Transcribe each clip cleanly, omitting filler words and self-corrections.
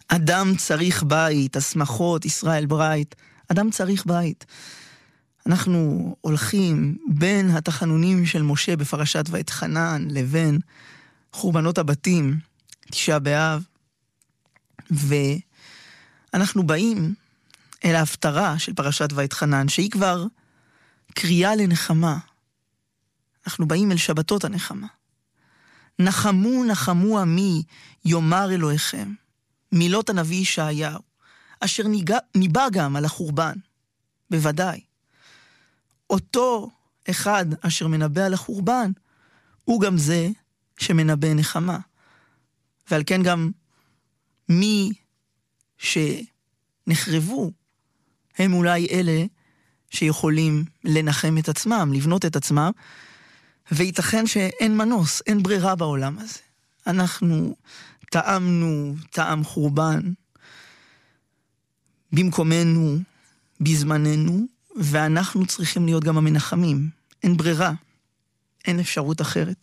אדם צריך בית, השמחות, ישראל ברייט, אדם צריך בית. אנחנו הולכים בין התחנונים של משה בפרשת ואתחנן לבין חורבנות הבתים, תשעה באב, ואנחנו באים אל ההפטרה של פרשת ואתחנן, שהיא כבר קריאה לנחמה. אנחנו באים אל שבתות הנחמה. נחמו נחמו עמי יאמר אלוהיכם, מילות הנביא ישעיהו, אשר ניבא גם על החורבן, בוודאי. אותו אחד אשר מנבא על החורבן, הוא גם זה שמנבא נחמה. ועל כן גם מי שנחרבו, הם אולי אלה שיכולים לנחם את עצמם, לבנות את עצמם, וייתכן שאין מנוס, אין ברירה בעולם הזה. אנחנו טעמנו טעם חורבן במקומנו, בזמננו, ואנחנו צריכים להיות גם המנחמים. אין ברירה, אין אפשרות אחרת.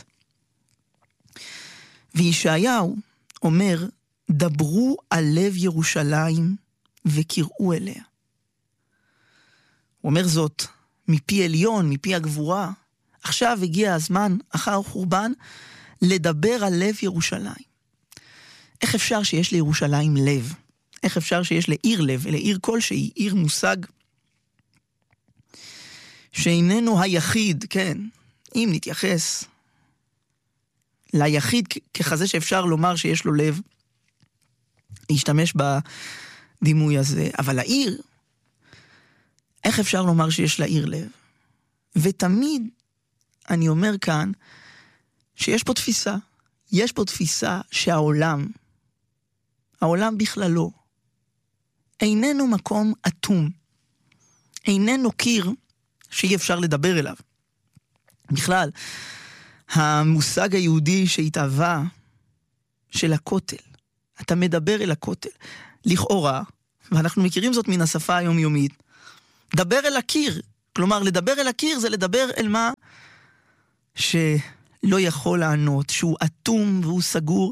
וישעיהו אומר, דברו על לב ירושלים וקראו אליה. הוא אומר זאת מפי עליון, מפי הגבורה. עכשיו הגיע הזמן, אחר חורבן, לדבר על לב ירושלים. איך אפשר שיש לירושלים לב? איך אפשר שיש לעיר לב, לעיר כלשהי, עיר מושג שאיננו היחיד, כן, אם נתייחס ליחיד ככזה שאפשר לומר שיש לו לב, להשתמש בדימוי הזה, אבל לעיר, איך אפשר לומר שיש לעיר לב? ותמיד אני אומר כאן שיש פה תפיסה, יש פה תפיסה שהעולם, העולם בכללו, איננו מקום אטום, איננו קיר שאי אפשר לדבר אליו. בכלל, המושג היהודי שהתאווה של הכותל, אתה מדבר אל הכותל, לכאורה, ואנחנו מכירים זאת מן השפה היומיומית, דבר אל הקיר, כלומר לדבר אל הקיר זה לדבר אל מה שלא יכול לענות, שהוא אטום והוא סגור,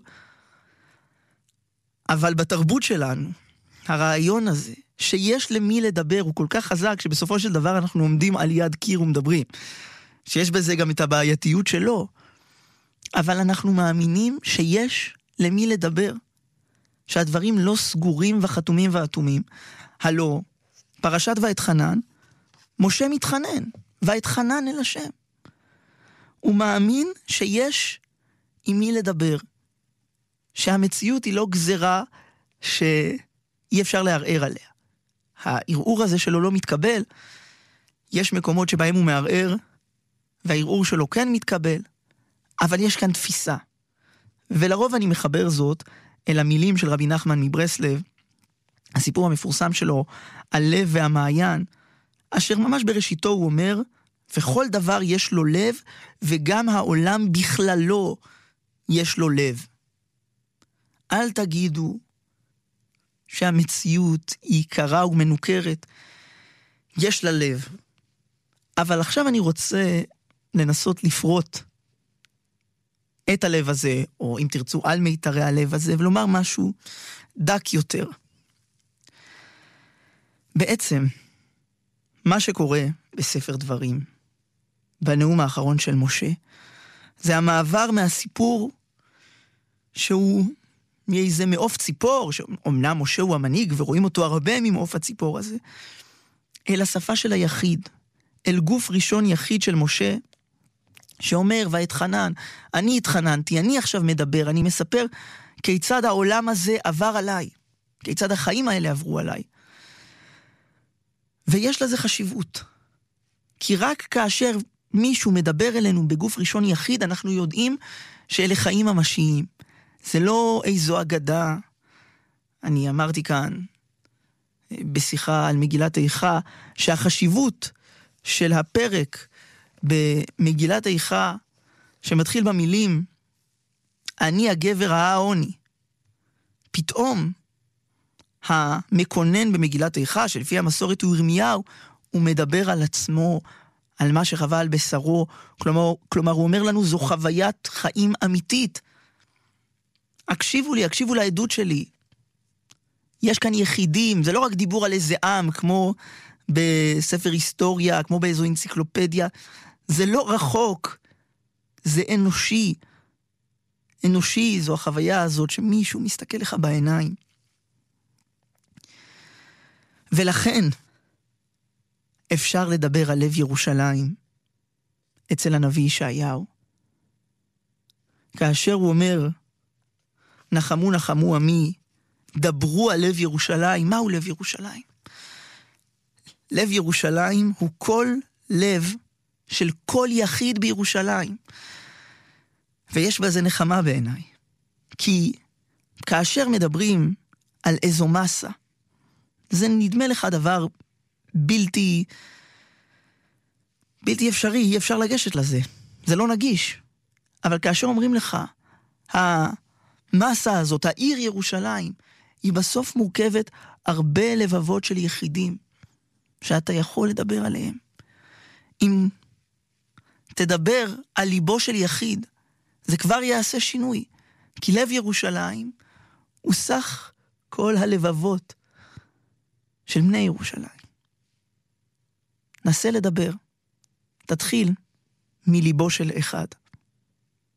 אבל בתרבות שלנו, הרעיון הזה, שיש למי לדבר, הוא כל כך חזק, שבסופו של דבר אנחנו עומדים על יד קיר ומדברים. שיש בזה גם את הבעייתיות שלו. אבל אנחנו מאמינים שיש למי לדבר. שהדברים לא סגורים וחתומים ואטומים. הלא, פרשת ואתחנן, משה מתחנן, ואתחנן אל השם. הוא מאמין שיש עם מי לדבר. שהמציאות היא לא גזרה שאי אפשר לערער עליה. הערעור הזה שלו לא מתקבל, יש מקומות שבהם הוא מערער, והערעור שלו כן מתקבל, אבל יש כאן תפיסה. ולרוב אני מחבר זאת אל המילים של רבי נחמן מברסלב, הסיפור המפורסם שלו על לב והמעיין, אשר ממש בראשיתו הוא אומר, וכל דבר יש לו לב, וגם העולם בכללו יש לו לב. אל תגידו שהמציאות היא קרה ומנוכרת, יש לה לב. אבל עכשיו אני רוצה לנסות לפרוט את הלב הזה, או אם תרצו על מיתרי הלב הזה, ולומר משהו דק יותר. בעצם, מה שקורה בספר דברים, בנאום האחרון של משה, זה המעבר מהסיפור שהוא מאיזה מעוף ציפור, שאומנם משה הוא המנהיג ורואים אותו הרבה ממעוף הציפור הזה, אל השפה של היחיד, אל גוף ראשון יחיד של משה, שאומר, ואתחנן, אני התחננתי, אני עכשיו מדבר, אני מספר כיצד העולם הזה עבר עליי, כיצד החיים האלה עברו עליי. ויש לזה חשיבות. כי רק כאשר מישהו מדבר אלינו בגוף ראשון יחיד, אנחנו יודעים שאלה חיים ממשיים. זה לא איזו אגדה. אני אמרתי כאן, בשיחה על מגילת איכה, שהחשיבות של הפרק במגילת איכה, שמתחיל במילים, אני הגבר העוני, פתאום המקונן במגילת איכה, שלפי המסורת הוא ירמיהו, הוא מדבר על עצמו, על מה שחווה על בשרו, כלומר הוא אומר לנו, זו חוויית חיים אמיתית. הקשיבו לי, הקשיבו לעדות שלי. יש כאן יחידים, זה לא רק דיבור על איזה עם, כמו בספר היסטוריה, כמו באיזו אנציקלופדיה, זה לא רחוק, זה אנושי. אנושי זו החוויה הזאת שמישהו מסתכל לך בעיניים. ולכן אפשר לדבר על לב ירושלים אצל הנביא ישעיהו. כאשר הוא אומר, נחמו נחמו עמי, דברו על לב ירושלים. מהו לב ירושלים? לב ירושלים הוא כל לב של כל יחיד בירושלים. ויש בזה נחמה בעיניי. כי כאשר מדברים על מסה, זה נדמה לך דבר בלתי אפשרי, אי אפשר לגשת לזה. זה לא נגיש. אבל כאשר אומרים לך, המסה הזאת, העיר ירושלים, היא בסוף מורכבת הרבה לבבות של יחידים, שאתה יכול לדבר עליהם. אם תדבר על ליבו של יחיד, זה כבר יעשה שינוי. כי לב ירושלים הוא סך כל הלבבות של בני ירושלים. נסה לדבר. תתחיל מליבו של אחד.